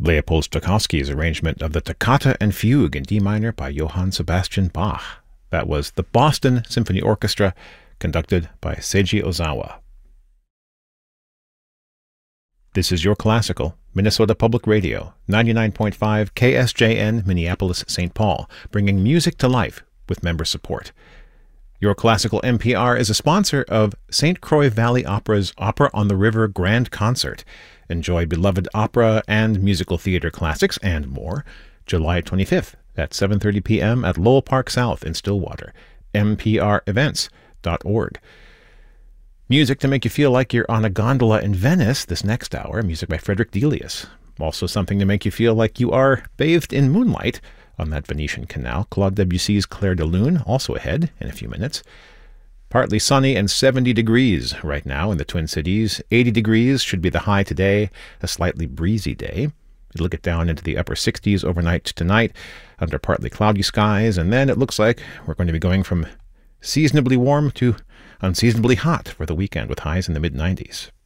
Leopold Stokowski's arrangement of the Toccata and Fugue in D minor by Johann Sebastian Bach. That was the Boston Symphony Orchestra, conducted by Seiji Ozawa. This is Your Classical, Minnesota Public Radio, 99.5 KSJN, Minneapolis, St. Paul, bringing music to life with member support. Your Classical NPR is a sponsor of St. Croix Valley Opera's Opera on the River Grand Concert. Enjoy beloved opera and musical theater classics and more. July 25th at 7:30 p.m. at Lowell Park South in Stillwater. mprevents.org. Music to make you feel like you're on a gondola in Venice this next hour. Music by Frederick Delius. Also something to make you feel like you are bathed in moonlight on that Venetian canal. Claude Debussy's Clair de Lune, also ahead in a few minutes. Partly sunny and 70 degrees right now in the Twin Cities. 80 degrees should be the high today, a slightly breezy day. It'll get down into the upper 60s overnight tonight under partly cloudy skies, and then it looks like we're going to be going from seasonably warm to unseasonably hot for the weekend with highs in the mid-90s.